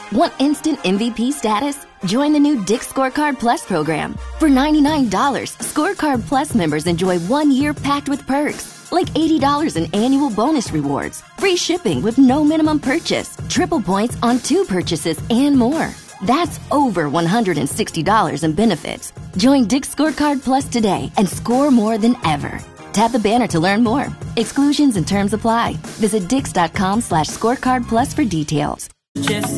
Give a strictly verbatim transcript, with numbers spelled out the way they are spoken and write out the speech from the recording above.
Want instant M V P status? Join the new Dick's Scorecard Plus program. For ninety-nine dollars, Scorecard Plus members enjoy one year packed with perks, like eighty dollars in annual bonus rewards, free shipping with no minimum purchase, triple points on two purchases, and more. That's over one hundred sixty dollars in benefits. Join Dick's Scorecard Plus today and score more than ever. Tap the banner to learn more. Exclusions and terms apply. Visit dix.com slash scorecard plus for details. Just